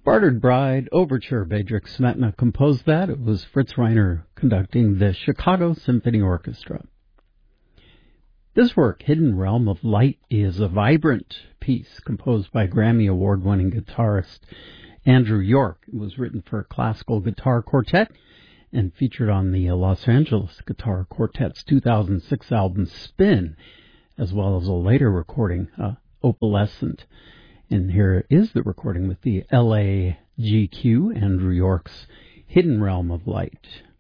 Bartered Bride, Overture, Bedřich Smetana composed that. It was Fritz Reiner conducting the Chicago Symphony Orchestra. This work, Hidden Realm of Light, is a vibrant piece composed by Grammy Award-winning guitarist Andrew York. It was written for a classical guitar quartet and featured on the Los Angeles Guitar Quartet's 2006 album Spin, as well as a later recording, Opalescent. And here is the recording with the LAGQ, Andrew York's Hidden Realm of Light.